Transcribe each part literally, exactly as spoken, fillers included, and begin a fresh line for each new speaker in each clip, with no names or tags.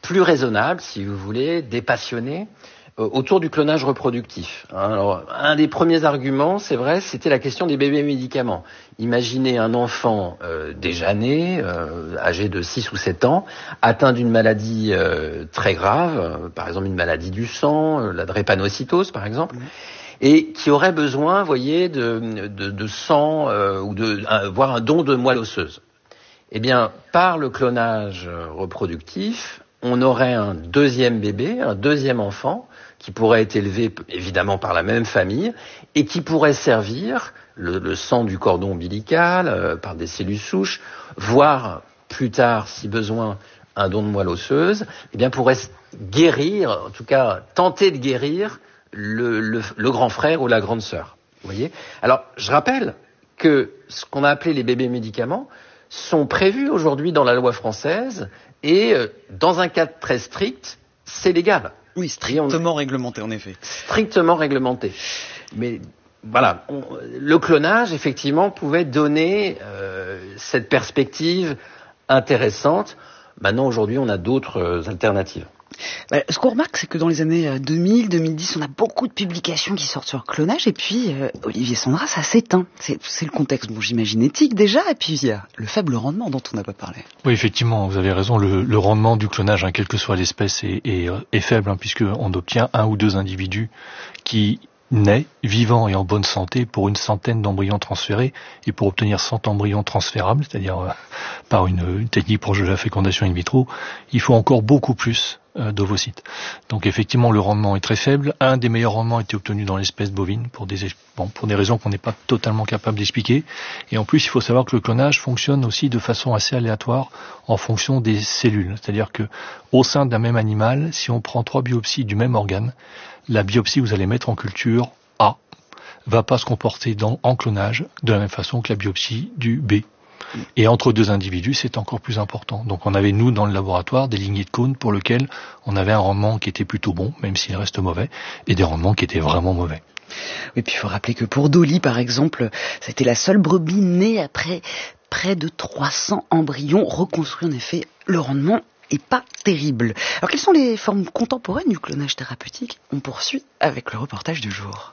plus raisonnable, si vous voulez, dépassionnée, euh, autour du clonage reproductif. Hein, alors, un des premiers arguments, c'est vrai, c'était la question des bébés médicaments. Imaginez un enfant euh, déjà né, euh, âgé de six ou sept ans, atteint d'une maladie euh, très grave, euh, par exemple une maladie du sang, euh, la drépanocytose par exemple, mmh. et qui aurait besoin, vous voyez, de, de, de sang euh, ou de un, voire un don de moelle osseuse. Eh bien, par le clonage reproductif, on aurait un deuxième bébé, un deuxième enfant, qui pourrait être élevé évidemment par la même famille et qui pourrait servir le, le sang du cordon ombilical euh, par des cellules souches, voire plus tard, si besoin, un don de moelle osseuse, eh bien pourrait guérir, en tout cas tenter de guérir le, le, le grand frère ou la grande sœur. Vous voyez ? Alors, je rappelle que ce qu'on a appelé les bébés médicaments sont prévus aujourd'hui dans la loi française et euh, dans un cadre très strict, c'est légal.
Oui, strictement on... réglementé, en effet.
Strictement réglementé. Mais voilà, on... le clonage, effectivement, pouvait donner euh, cette perspective intéressante. Maintenant, aujourd'hui, on a d'autres euh, alternatives.
Bah, ce qu'on remarque, c'est que dans les années deux mille, deux mille dix, on a beaucoup de publications qui sortent sur le clonage, et puis euh, Olivier Sandras, ça s'éteint. C'est, c'est le contexte, bon, j'imagine, éthique déjà, et puis il y a le faible rendement dont on n'a pas parlé.
Oui, effectivement, vous avez raison, le, le rendement du clonage, hein, quelle que soit l'espèce, est, est, est faible, hein, puisqu'on obtient un ou deux individus qui naît, vivant et en bonne santé, pour une centaine d'embryons transférés, et pour obtenir cent embryons transférables, c'est-à-dire euh, par une, une technique proche de la fécondation in vitro, il faut encore beaucoup plus euh, d'ovocytes. Donc effectivement, le rendement est très faible. Un des meilleurs rendements a été obtenu dans l'espèce bovine, pour des, bon, pour des raisons qu'on n'est pas totalement capable d'expliquer. Et en plus, il faut savoir que le clonage fonctionne aussi de façon assez aléatoire en fonction des cellules. C'est-à-dire que au sein d'un même animal, si on prend trois biopsies du même organe, la biopsie que vous allez mettre en culture A va pas se comporter dans, en clonage de la même façon que la biopsie du B. Et entre deux individus, c'est encore plus important. Donc on avait, nous, dans le laboratoire, des lignées de cônes pour lesquelles on avait un rendement qui était plutôt bon, même s'il reste mauvais, et des rendements qui étaient vraiment mauvais.
Oui, puis il faut rappeler que pour Dolly, par exemple, c'était la seule brebis née après près de trois cents embryons reconstruits. En effet, le rendement et pas terrible. Alors, quelles sont les formes contemporaines du clonage thérapeutique ? On poursuit avec le reportage du jour.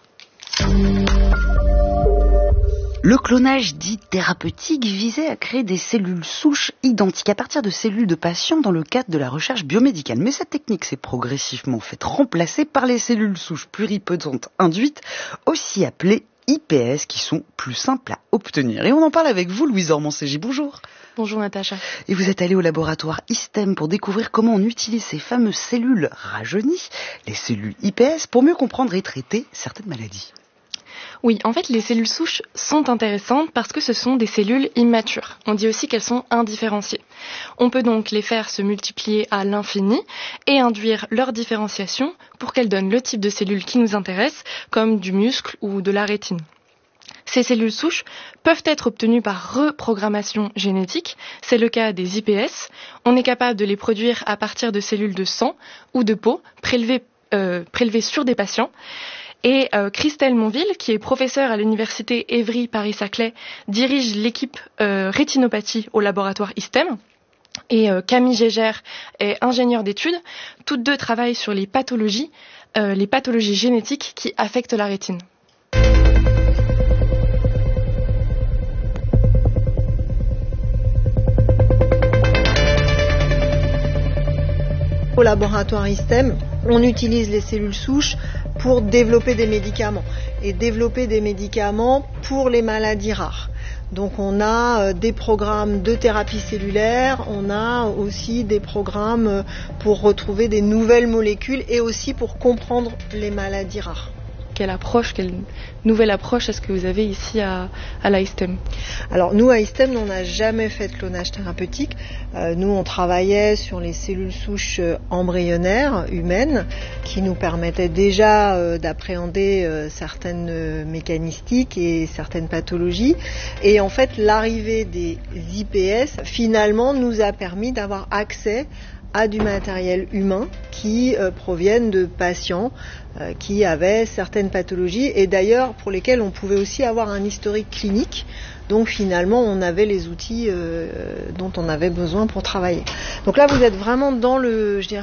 Le clonage dit thérapeutique visait à créer des cellules souches identiques à partir de cellules de patients dans le cadre de la recherche biomédicale. Mais cette technique s'est progressivement faite remplacer par les cellules souches pluripotentes induites, aussi appelées I P S, qui sont plus simples à obtenir. Et on en parle avec vous, Louise Ormancégy. Bonjour.
Bonjour Natacha.
Et vous êtes allée au laboratoire ISTEM pour découvrir comment on utilise ces fameuses cellules rajeunies, les cellules I P S, pour mieux comprendre et traiter certaines maladies.
Oui, en fait, les cellules souches sont intéressantes parce que ce sont des cellules immatures. On dit aussi qu'elles sont indifférenciées. On peut donc les faire se multiplier à l'infini et induire leur différenciation pour qu'elles donnent le type de cellules qui nous intéressent, comme du muscle ou de la rétine. Ces cellules souches peuvent être obtenues par reprogrammation génétique. C'est le cas des I P S. On est capable de les produire à partir de cellules de sang ou de peau prélevées, euh, prélevées sur des patients. Et euh, Christelle Monville, qui est professeure à l'université Évry-Paris-Saclay, dirige l'équipe euh, rétinopathie au laboratoire ISTEM. Et euh, Camille Gégère est ingénieure d'études. Toutes deux travaillent sur les pathologies, euh, les pathologies génétiques qui affectent la rétine.
Au laboratoire ISTEM, on utilise les cellules souches pour développer des médicaments et développer des médicaments pour les maladies rares. Donc on a des programmes de thérapie cellulaire, on a aussi des programmes pour retrouver des nouvelles molécules et aussi pour comprendre les maladies rares.
Quelle approche, quelle nouvelle approche est-ce que vous avez ici à, à l'ISTEM ?
Alors nous à ISTEM, on n'a jamais fait de clonage thérapeutique. Euh, nous on travaillait sur les cellules souches embryonnaires humaines qui nous permettaient déjà euh, d'appréhender euh, certaines euh, mécanistiques et certaines pathologies. Et en fait l'arrivée des I P S finalement nous a permis d'avoir accès à du matériel humain qui euh, proviennent de patients euh, qui avaient certaines pathologies et d'ailleurs pour lesquels on pouvait aussi avoir un historique clinique. Donc finalement on avait les outils euh, dont on avait besoin pour travailler. Donc là vous êtes vraiment dans le, je dirais,